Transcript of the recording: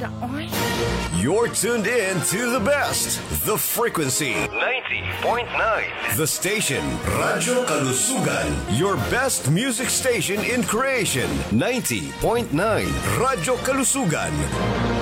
Daoy. You're tuned in to the best, the frequency 90.9. the station Radyo Kalusugan, your best music station in creation 90.9 Radyo Kalusugan.